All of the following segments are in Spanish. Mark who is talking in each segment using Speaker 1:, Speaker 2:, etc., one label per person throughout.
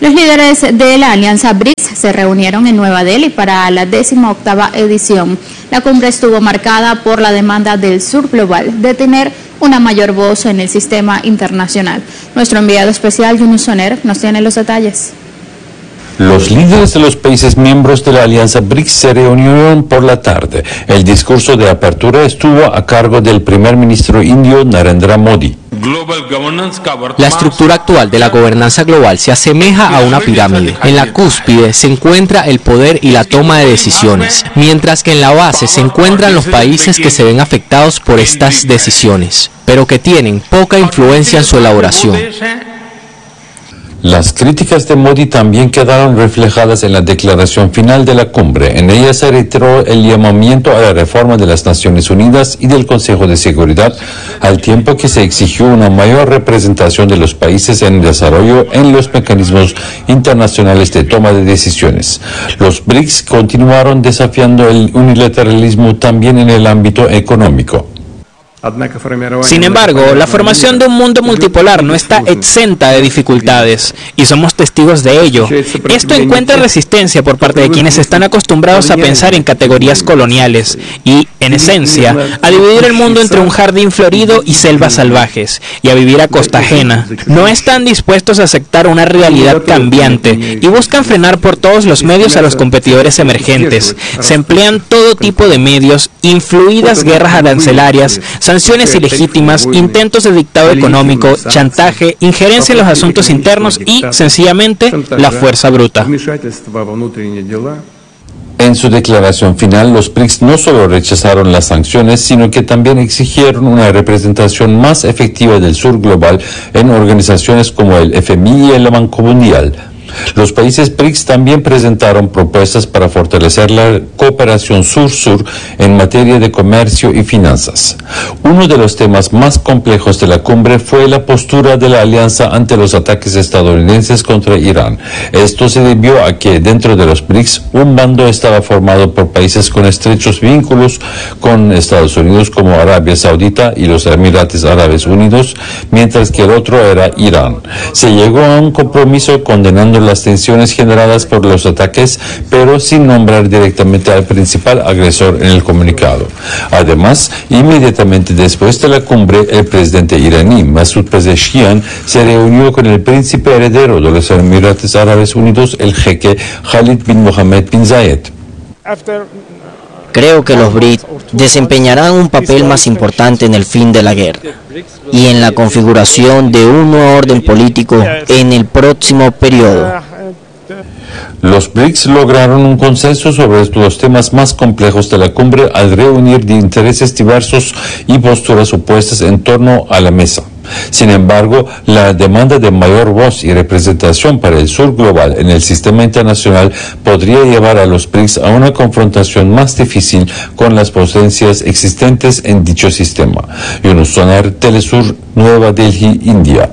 Speaker 1: Los líderes de la alianza BRICS se reunieron en Nueva Delhi para la 18ª edición. La cumbre estuvo marcada por la demanda del sur global de tener una mayor voz en el sistema internacional. Nuestro enviado especial, Yunus Soner, nos tiene los detalles.
Speaker 2: Los líderes de los países miembros de la alianza BRICS se reunieron por la tarde. El discurso de apertura estuvo a cargo del primer ministro indio Narendra Modi.
Speaker 3: La estructura actual de la gobernanza global se asemeja a una pirámide. En la cúspide se encuentra el poder y la toma de decisiones, mientras que en la base se encuentran los países que se ven afectados por estas decisiones, pero que tienen poca influencia en su elaboración.
Speaker 2: Las críticas de Modi también quedaron reflejadas en la declaración final de la cumbre. En ella se reiteró el llamamiento a la reforma de las Naciones Unidas y del Consejo de Seguridad, al tiempo que se exigió una mayor representación de los países en desarrollo en los mecanismos internacionales de toma de decisiones. Los BRICS continuaron desafiando el unilateralismo también en el ámbito económico.
Speaker 4: Sin embargo, la formación de un mundo multipolar no está exenta de dificultades, y somos testigos de ello. Esto encuentra resistencia por parte de quienes están acostumbrados a pensar en categorías coloniales y, en esencia, a dividir el mundo entre un jardín florido y selvas salvajes, y a vivir a costa ajena. No están dispuestos a aceptar una realidad cambiante y buscan frenar por todos los medios a los competidores emergentes. Se emplean todo tipo de medios, incluidas guerras arancelarias, sanciones ilegítimas, intentos de dictado económico, chantaje, injerencia en los asuntos internos y, sencillamente, la fuerza bruta.
Speaker 2: En su declaración final, los BRICS no solo rechazaron las sanciones, sino que también exigieron una representación más efectiva del sur global en organizaciones como el FMI y el Banco Mundial. Los países BRICS también presentaron propuestas para fortalecer la cooperación sur-sur en materia de comercio y finanzas. Uno de los temas más complejos de la cumbre fue la postura de la alianza ante los ataques estadounidenses contra Irán. Esto se debió a que dentro de los BRICS un bando estaba formado por países con estrechos vínculos con Estados Unidos como Arabia Saudita y los Emiratos Árabes Unidos, mientras que el otro era Irán. Se llegó a un compromiso condenando las tensiones generadas por los ataques, pero sin nombrar directamente al principal agresor en el comunicado. Además, inmediatamente después de la cumbre, el presidente iraní Masoud Pezeshkian se reunió con el príncipe heredero de los Emiratos Árabes Unidos, el jeque Khalid bin Mohammed bin Zayed.
Speaker 5: Creo que los BRICS desempeñarán un papel más importante en el fin de la guerra y en la configuración de un nuevo orden político en el próximo periodo.
Speaker 2: Los BRICS lograron un consenso sobre los temas más complejos de la cumbre al reunir de intereses diversos y posturas opuestas en torno a la mesa. Sin embargo, la demanda de mayor voz y representación para el sur global en el sistema internacional podría llevar a los BRICS a una confrontación más difícil con las potencias existentes en dicho sistema. Yunus Soner, Telesur, Nueva Delhi, India.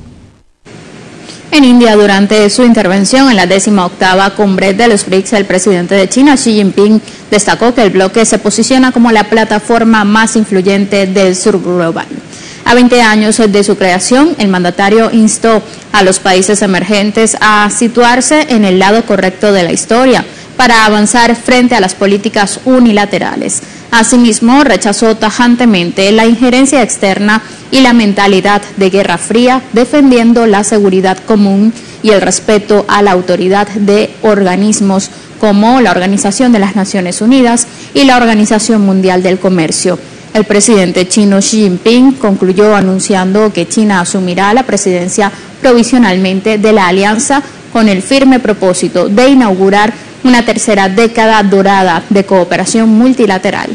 Speaker 1: En India, durante su intervención en la 18ª cumbre de los BRICS, el presidente de China, Xi Jinping, destacó que el bloque se posiciona como la plataforma más influyente del sur global. A 20 años de su creación, el mandatario instó a los países emergentes a situarse en el lado correcto de la historia para avanzar frente a las políticas unilaterales. Asimismo, rechazó tajantemente la injerencia externa y la mentalidad de Guerra Fría, defendiendo la seguridad común y el respeto a la autoridad de organismos como la Organización de las Naciones Unidas y la Organización Mundial del Comercio. El presidente chino Xi Jinping concluyó anunciando que China asumirá la presidencia provisionalmente de la alianza con el firme propósito de inaugurar una tercera década dorada de cooperación multilateral.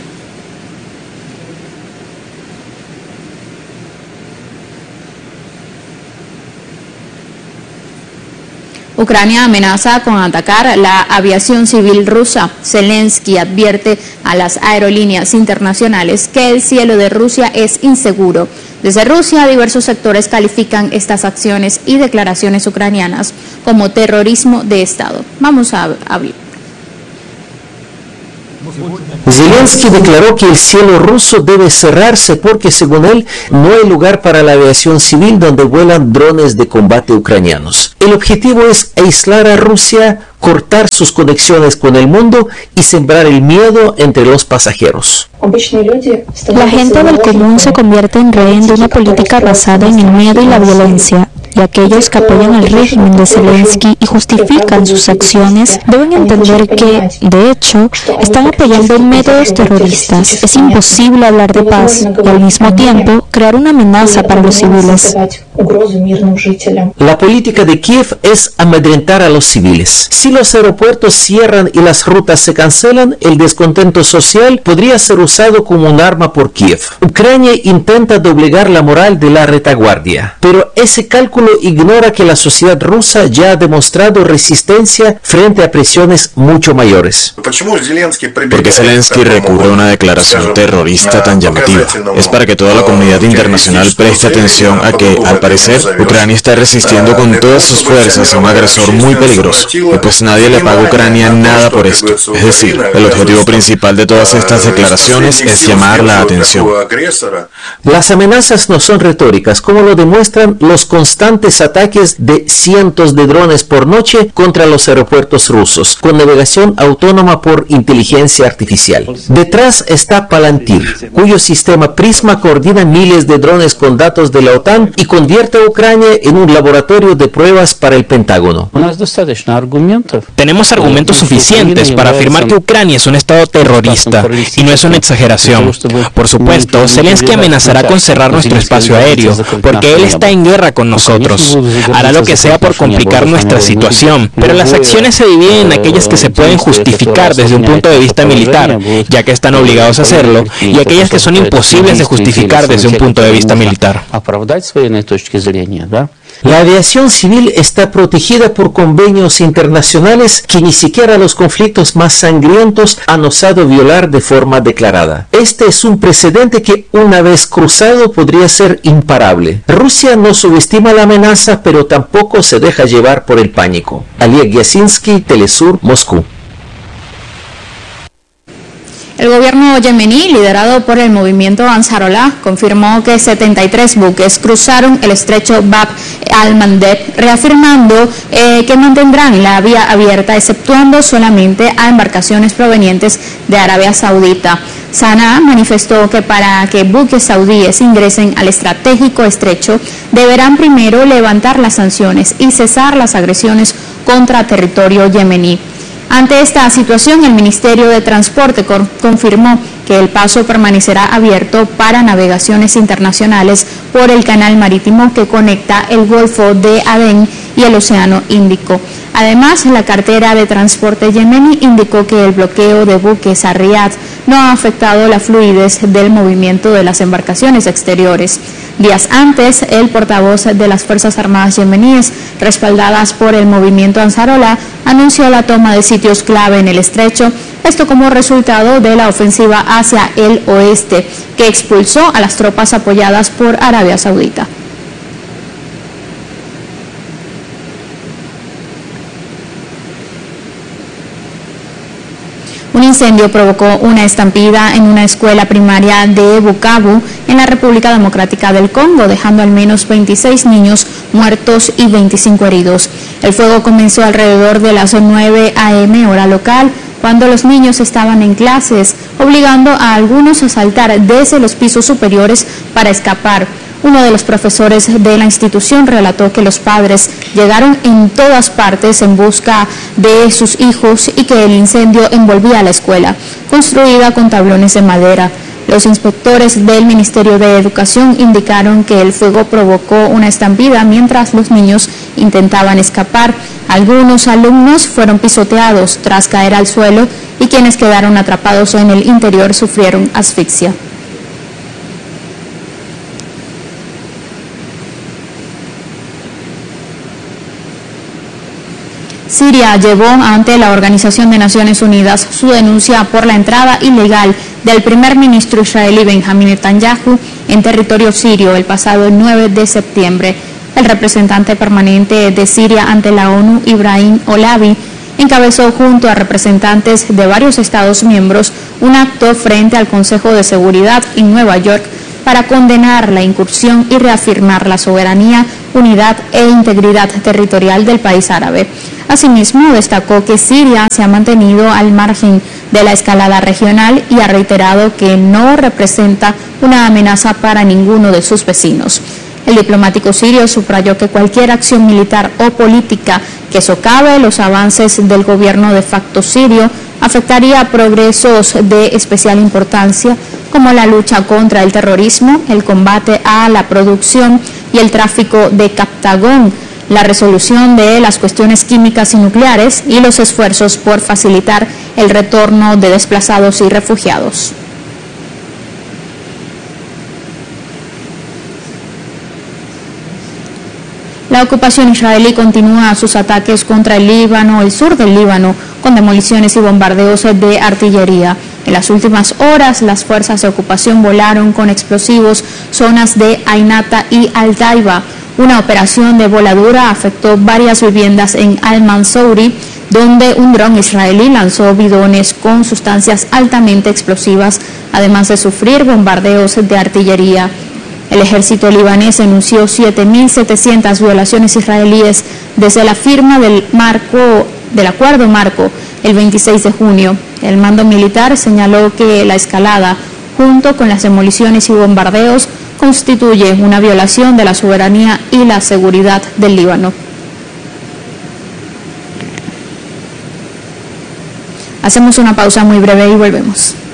Speaker 1: Ucrania amenaza con atacar la aviación civil rusa. Zelensky advierte a las aerolíneas internacionales que el cielo de Rusia es inseguro. Desde Rusia, diversos sectores califican estas acciones y declaraciones ucranianas como terrorismo de Estado. Vamos a abrir.
Speaker 6: Zelensky declaró que el cielo ruso debe cerrarse porque, según él, no hay lugar para la aviación civil donde vuelan drones de combate ucranianos. El objetivo es aislar a Rusia, cortar sus conexiones con el mundo y sembrar el miedo entre los pasajeros.
Speaker 7: La gente del común se convierte en rehén de una política basada en el miedo y la violencia. Y aquellos que apoyan al régimen de Zelensky y justifican sus acciones deben entender que, de hecho, están apoyando métodos terroristas. Es imposible hablar de paz y al mismo tiempo crear una amenaza para los civiles.
Speaker 6: La política de Kiev es amedrentar a los civiles. Si los aeropuertos cierran y las rutas se cancelan, el descontento social podría ser usado como un arma por Kiev. Ucrania intenta doblegar la moral de la retaguardia, pero ese cálculo ignora que la sociedad rusa ya ha demostrado resistencia frente a presiones mucho mayores.
Speaker 8: ¿Por qué Zelensky recurre a una declaración terrorista tan llamativa? Es para que toda la comunidad internacional preste atención a que, al parecer, Ucrania está resistiendo con todas sus fuerzas a un agresor muy peligroso, y pues nadie le paga a Ucrania nada por esto. Es decir, el objetivo principal de todas estas declaraciones es llamar la atención.
Speaker 6: Las amenazas no son retóricas, como lo demuestran los constantes ataques de cientos de drones por noche contra los aeropuertos rusos, con navegación autónoma por inteligencia artificial. Detrás está Palantir, cuyo sistema Prisma coordina miles de drones con datos de la OTAN y convierte a Ucrania en un laboratorio de pruebas para el Pentágono.
Speaker 4: Tenemos argumentos suficientes para afirmar que Ucrania es un estado terrorista, y no es una exageración. Por supuesto, Zelensky amenazará con cerrar nuestro espacio aéreo, porque él está en guerra con nosotros. Hará lo que sea por complicar nuestra situación, pero las acciones se dividen en aquellas que se pueden justificar desde un punto de vista militar, ya que están obligados a hacerlo, y aquellas que son imposibles de justificar desde un punto de vista militar.
Speaker 6: La aviación civil está protegida por convenios internacionales que ni siquiera los conflictos más sangrientos han osado violar de forma declarada. Este es un precedente que, una vez cruzado, podría ser imparable. Rusia no subestima la amenaza, pero tampoco se deja llevar por el pánico. Oleg Yasinski, Telesur, Moscú.
Speaker 1: El gobierno yemení, liderado por el movimiento Ansarollah, confirmó que 73 buques cruzaron el estrecho Bab al-Mandeb, reafirmando que mantendrán la vía abierta, exceptuando solamente a embarcaciones provenientes de Arabia Saudita. Sanaa manifestó que para que buques saudíes ingresen al estratégico estrecho, deberán primero levantar las sanciones y cesar las agresiones contra territorio yemení. Ante esta situación, el Ministerio de Transporte confirmó que el paso permanecerá abierto para navegaciones internacionales por el canal marítimo que conecta el Golfo de Adén y el Océano Índico. Además, la cartera de transporte yemení indicó que el bloqueo de buques a Riad no ha afectado la fluidez del movimiento de las embarcaciones exteriores. Días antes, el portavoz de las Fuerzas Armadas yemeníes, respaldadas por el movimiento Ansarollah, anunció la toma de sitios clave en el estrecho, esto como resultado de la ofensiva hacia el oeste, que expulsó a las tropas apoyadas por Arabia Saudita. Un incendio provocó una estampida en una escuela primaria de Bukavu, en la República Democrática del Congo, dejando al menos 26 niños muertos y 25 heridos. El fuego comenzó alrededor de las 9 a.m. hora local, cuando los niños estaban en clases, obligando a algunos a saltar desde los pisos superiores para escapar. Uno de los profesores de la institución relató que los padres llegaron en todas partes en busca de sus hijos y que el incendio envolvía la escuela, construida con tablones de madera. Los inspectores del Ministerio de Educación indicaron que el fuego provocó una estampida mientras los niños intentaban escapar. Algunos alumnos fueron pisoteados tras caer al suelo y quienes quedaron atrapados en el interior sufrieron asfixia. Siria llevó ante la Organización de Naciones Unidas su denuncia por la entrada ilegal del primer ministro israelí Benjamín Netanyahu en territorio sirio el pasado 9 de septiembre. El representante permanente de Siria ante la ONU, Ibrahim Olavi, encabezó junto a representantes de varios Estados miembros un acto frente al Consejo de Seguridad en Nueva York para condenar la incursión y reafirmar la soberanía, unidad e integridad territorial del país árabe. Asimismo, destacó que Siria se ha mantenido al margen de la escalada regional y ha reiterado que no representa una amenaza para ninguno de sus vecinos. El diplomático sirio subrayó que cualquier acción militar o política que socave los avances del gobierno de facto sirio afectaría progresos de especial importancia como la lucha contra el terrorismo, el combate a la producción y el tráfico de Captagón, la resolución de las cuestiones químicas y nucleares y los esfuerzos por facilitar el retorno de desplazados y refugiados. La ocupación israelí continúa sus ataques contra el Líbano, el sur del Líbano, con demoliciones y bombardeos de artillería. En las últimas horas, las fuerzas de ocupación volaron con explosivos zonas de Ainata y Al-Taiba. Una operación de voladura afectó varias viviendas en Al-Mansouri, donde un dron israelí lanzó bidones con sustancias altamente explosivas, además de sufrir bombardeos de artillería. El ejército libanés denunció 7.700 violaciones israelíes desde la firma del acuerdo marco el 26 de junio. El mando militar señaló que la escalada, junto con las demoliciones y bombardeos, constituye una violación de la soberanía y la seguridad del Líbano. Hacemos una pausa muy breve y volvemos.